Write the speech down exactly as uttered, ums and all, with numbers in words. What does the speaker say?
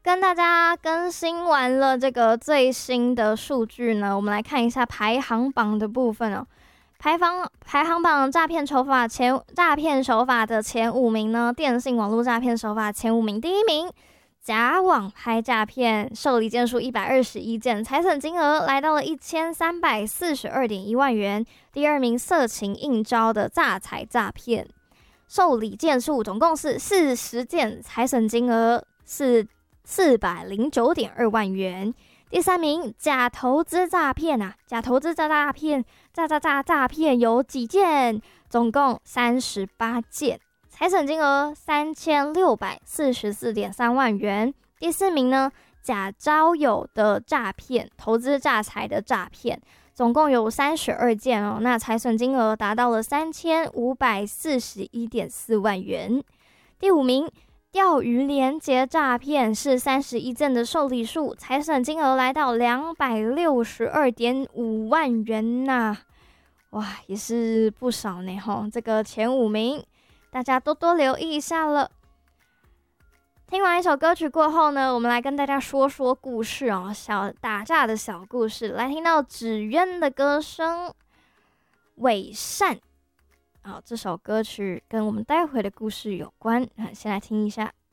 跟大家更新完了这个最新的数据呢，我们来看一下排行榜的部分哦。排行排行榜诈骗手法前诈骗手法的前五名呢，电信网络诈骗手法前五名，第一名假网拍诈骗，受理件数一百二十一件，财损金额来到了一千三百四十二点一万元。第二名色情应招的诈财诈骗，受理件数总共是四十件，财损金额是四百零九点二万元。第三名假投资诈骗啊，假投资诈诈骗，诈诈诈诈骗有几件？总共三十八件，财损金额三千六百四十四点三万元。第四名呢，假交友的诈骗，投资诈财的诈骗，总共有三十二件哦，那财损金额达到了三千五百四十一点四万元。第五名。钓鱼连结诈骗是三十一件的受理数，财损金额来到两百六十二点五万元呐、啊，哇，也是不少呢吼。这个前五名，大家多多留意一下了。听完一首歌曲过后呢，我们来跟大家说说故事哦，小打诈的小故事。来听到纸鸢的歌声，《伪善》。好，这首歌曲跟我们待会的故事有关，先来听一下。